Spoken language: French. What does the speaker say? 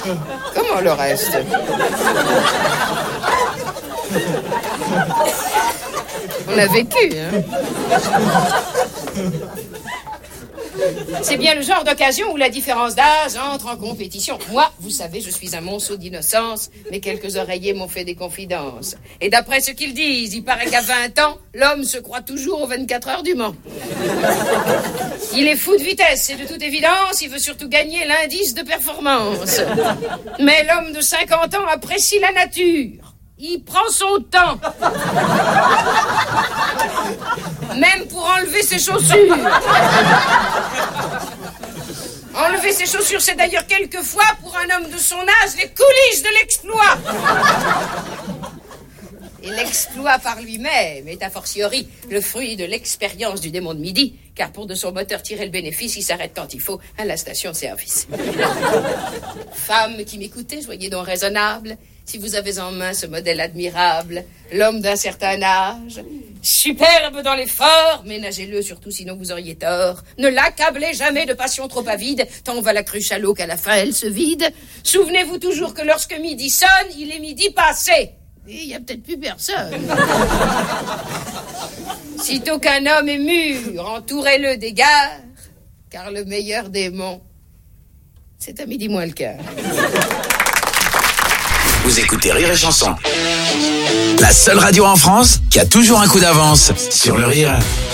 Comment le reste? On a vécu, hein. C'est bien le genre d'occasion où la différence d'âge entre en compétition. Moi, vous savez, je suis un monceau d'innocence, mais quelques oreillers m'ont fait des confidences. Et d'après ce qu'ils disent, il paraît qu'à 20 ans, l'homme se croit toujours aux 24 heures du Mans. Il est fou de vitesse et de toute évidence, il veut surtout gagner l'indice de performance. Mais l'homme de 50 ans apprécie la nature. Il prend son temps. Même pour enlever ses chaussures. Enlever ses chaussures, c'est d'ailleurs quelquefois, pour un homme de son âge, les coulisses de l'exploit. Et l'exploit par lui-même est a fortiori le fruit de l'expérience du démon de midi, car pour de son moteur tirer le bénéfice, il s'arrête quand il faut à la station-service. Femmes qui m'écoutez, soyez donc raisonnables. Si vous avez en main ce modèle admirable, l'homme d'un certain âge, superbe dans l'effort, ménagez-le surtout, sinon vous auriez tort. Ne l'accablez jamais de passion trop avide, tant va la cruche à l'eau qu'à la fin elle se vide. Souvenez-vous toujours que lorsque midi sonne, il est midi passé. Et il n'y a peut-être plus personne. Sitôt qu'un homme est mûr, entourez-le d'égards, car le meilleur démon, c'est à midi moins le quart. Vous écoutez Rire et Chanson, la seule radio en France qui a toujours un coup d'avance sur le rire.